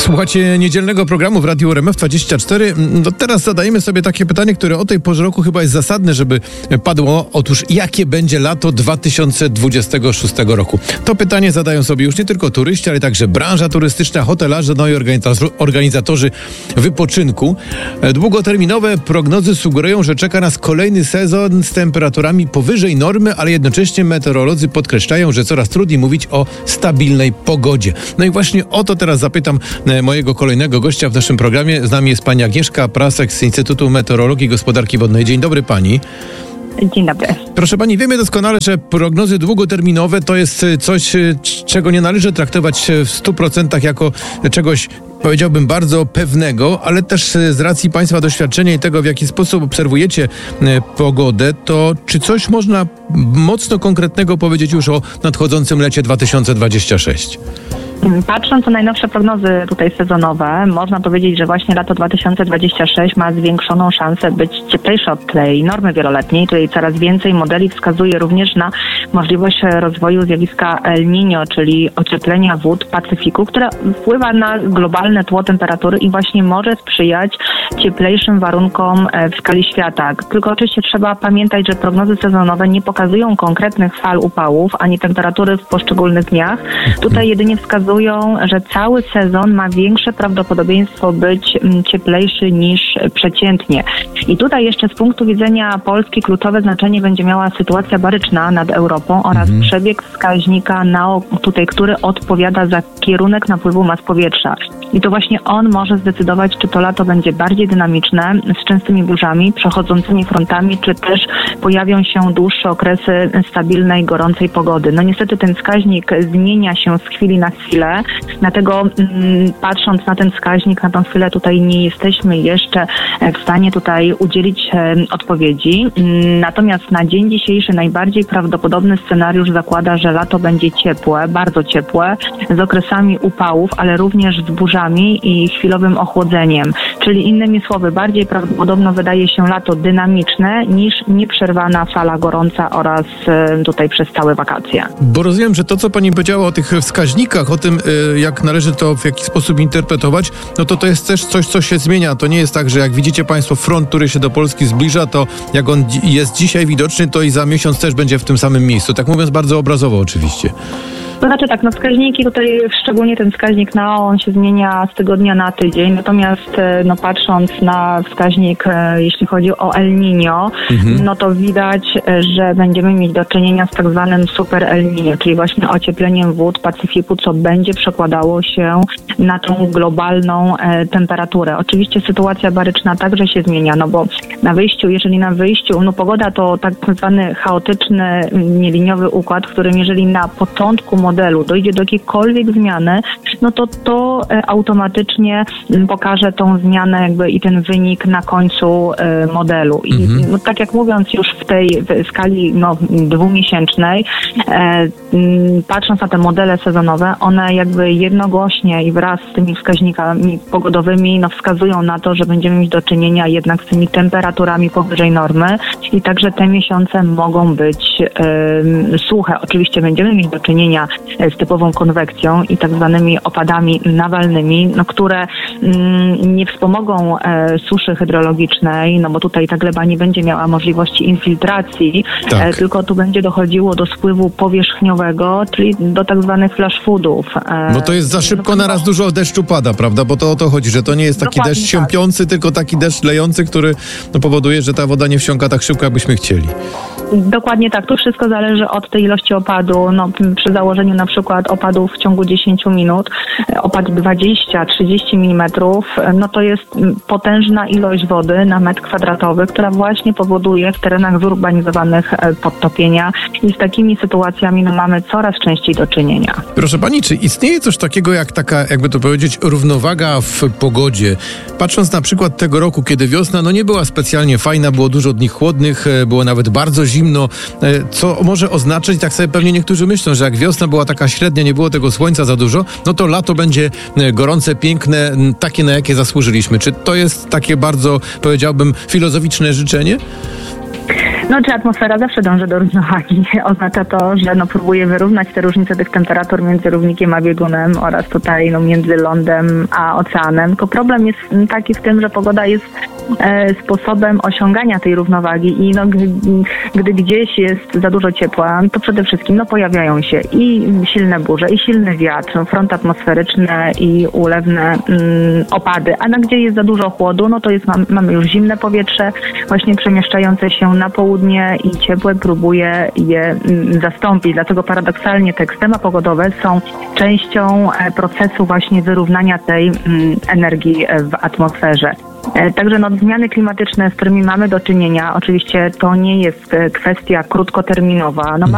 Słuchacie niedzielnego programu w Radiu RMF24. No teraz zadajemy sobie takie pytanie, które o tej porze roku chyba jest zasadne, żeby padło. Otóż jakie będzie lato 2026 roku? To pytanie zadają sobie już nie tylko turyści, ale także branża turystyczna, hotelarze, no i organizatorzy wypoczynku. Długoterminowe prognozy sugerują, że czeka nas kolejny sezon z temperaturami powyżej normy, ale jednocześnie meteorolodzy podkreślają, że coraz trudniej mówić o stabilnej pogodzie. No i właśnie o to teraz zapytam mojego kolejnego gościa w naszym programie. Z nami jest pani Agnieszka Prasek z Instytutu Meteorologii i Gospodarki Wodnej. Dzień dobry pani. Dzień dobry. Proszę pani, wiemy doskonale, że prognozy długoterminowe to jest coś, czego nie należy traktować w 100% jako czegoś, powiedziałbym, bardzo pewnego, ale też z racji państwa doświadczenia i tego, w jaki sposób obserwujecie pogodę, to czy coś można mocno konkretnego powiedzieć już o nadchodzącym lecie 2026? Patrząc na najnowsze prognozy tutaj sezonowe, można powiedzieć, że właśnie lato 2026 ma zwiększoną szansę być cieplejsze od tej normy wieloletniej. Tutaj coraz więcej modeli wskazuje również na możliwość rozwoju zjawiska El Niño, czyli ocieplenia wód Pacyfiku, które wpływa na globalne tło temperatury i właśnie może sprzyjać cieplejszym warunkom w skali świata. Tylko oczywiście trzeba pamiętać, że prognozy sezonowe nie pokazują konkretnych fal upałów ani temperatury w poszczególnych dniach. Tutaj jedynie wskazują, że cały sezon ma większe prawdopodobieństwo być cieplejszy niż przeciętnie. I tutaj jeszcze z punktu widzenia Polski kluczowe znaczenie będzie miała sytuacja baryczna nad Europą oraz przebieg wskaźnika NAO, tutaj, który odpowiada za kierunek napływu mas powietrza. I to właśnie on może zdecydować, czy to lato będzie bardziej dynamiczne, z częstymi burzami, przechodzącymi frontami, czy też pojawią się dłuższe okresy stabilnej, gorącej pogody. No niestety ten wskaźnik zmienia się z chwili na chwilę, dlatego patrząc na ten wskaźnik, na tą chwilę tutaj nie jesteśmy jeszcze w stanie tutaj udzielić odpowiedzi. Natomiast na dzień dzisiejszy najbardziej prawdopodobny scenariusz zakłada, że lato będzie ciepłe, bardzo ciepłe, z okresami upałów, ale również z burzami i chwilowym ochłodzeniem. Czyli innymi słowy, bardziej prawdopodobno wydaje się lato dynamiczne niż nieprzerwana fala gorąca oraz tutaj przez całe wakacje. Bo rozumiem, że to, co pani powiedziała o tych wskaźnikach, o tym, jak należy to w jakiś sposób interpretować, no to jest też coś, co się zmienia. To nie jest tak, że jak widzicie państwo front, który się do Polski zbliża, to jak on jest dzisiaj widoczny, to i za miesiąc też będzie w tym samym miejscu. Tak mówiąc bardzo obrazowo oczywiście. To znaczy tak, no wskaźniki tutaj, szczególnie ten wskaźnik NAO, on się zmienia z tygodnia na tydzień, natomiast no patrząc na wskaźnik, jeśli chodzi o El Niño, no to widać, że będziemy mieć do czynienia z tak zwanym super El Niño, czyli właśnie ociepleniem wód Pacyfiku, co będzie przekładało się na tą globalną temperaturę. Oczywiście sytuacja baryczna także się zmienia, no bo jeżeli na wyjściu, no pogoda to tak zwany chaotyczny, nieliniowy układ, w którym jeżeli na początku modelu dojdzie do jakiejkolwiek zmiany, no to automatycznie pokaże tą zmianę jakby i ten wynik na końcu modelu. I no, tak jak mówiąc już w tej skali dwumiesięcznej, patrząc na te modele sezonowe, one jakby jednogłośnie i wraz z tymi wskaźnikami pogodowymi wskazują na to, że będziemy mieć do czynienia jednak z tymi temperaturami powyżej normy i także te miesiące mogą być suche. Oczywiście będziemy mieć do czynienia z typową konwekcją i tak zwanymi opadami nawalnymi, które nie wspomogą suszy hydrologicznej, bo tutaj ta gleba nie będzie miała możliwości infiltracji, tylko tu będzie dochodziło do spływu powierzchniowego, czyli do tak zwanych flash floodów. Bo to jest za szybko, naraz dużo deszczu pada, prawda? Bo to o to chodzi, że to nie jest taki deszcz siąpiący, tylko taki deszcz lejący, który powoduje, że ta woda nie wsiąka tak szybko, jakbyśmy chcieli. Dokładnie tak. Tu wszystko zależy od tej ilości opadu. Przy założeniu na przykład opadów w ciągu 10 minut, opad 20-30 mm, to jest potężna ilość wody na metr kwadratowy, która właśnie powoduje w terenach zurbanizowanych podtopienia i z takimi sytuacjami mamy coraz częściej do czynienia. Proszę pani, czy istnieje coś takiego jak taka, jakby to powiedzieć, równowaga w pogodzie? Patrząc na przykład tego roku, kiedy wiosna nie była specjalnie fajna, było dużo dni chłodnych, było nawet bardzo zimno, co może oznaczać, tak sobie pewnie niektórzy myślą, że jak wiosna była taka średnia, nie było tego słońca za dużo, to lato będzie gorące, piękne, takie, na jakie zasłużyliśmy. Czy to jest takie bardzo, powiedziałbym, filozoficzne życzenie? No, czy atmosfera zawsze dąży do równowagi. Oznacza to, że próbuje wyrównać te różnice tych temperatur między równikiem a biegunem oraz tutaj między lądem a oceanem. Tylko problem jest taki w tym, że pogoda jest sposobem osiągania tej równowagi i gdy gdzieś jest za dużo ciepła, to przede wszystkim pojawiają się i silne burze, i silny wiatr, fronty atmosferyczne i ulewne opady. A gdzie jest za dużo chłodu, to mamy już zimne powietrze, właśnie przemieszczające się na południe i ciepłe próbuje je zastąpić. Dlatego paradoksalnie te ekstrema pogodowe są częścią procesu właśnie wyrównania tej energii w atmosferze. Także zmiany klimatyczne, z którymi mamy do czynienia, oczywiście to nie jest kwestia krótkoterminowa.